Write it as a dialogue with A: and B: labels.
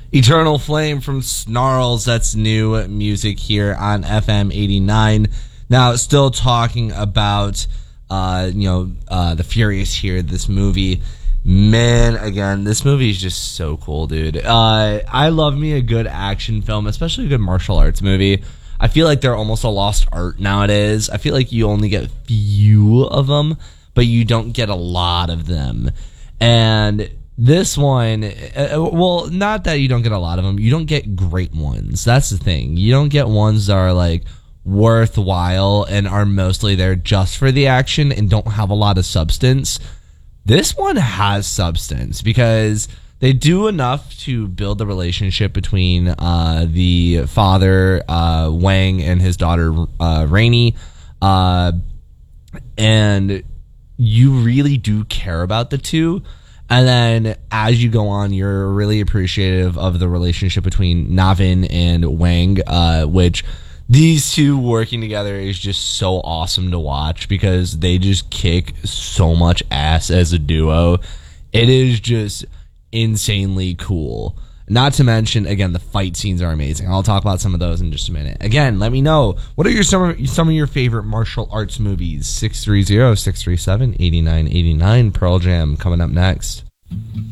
A: Eternal Flame from Snarls. That's new music here on FM 89. Now, still talking about, the Furious here, this movie. Man, again, this movie is just so cool, dude. I love me a good action film, especially a good martial arts movie. I feel like they're almost a lost art nowadays. I feel like you only get few of them, but you don't get a lot of them. And this one, not that you don't get a lot of them, you don't get great ones. That's the thing. You don't get ones that are like worthwhile and are mostly there just for the action and don't have a lot of substance. This one has substance because they do enough to build the relationship between the father, Wang, and his daughter, Rainey. And you really do care about the two. And then as you go on, you're really appreciative of the relationship between Navin and Wang, which these two working together is just so awesome to watch because they just kick so much ass as a duo. It is just insanely cool. Not to mention, again, the fight scenes are amazing. I'll talk about some of those in just a minute. Again, let me know, what are some of your favorite martial arts movies? 630-637-8989. Pearl Jam coming up next.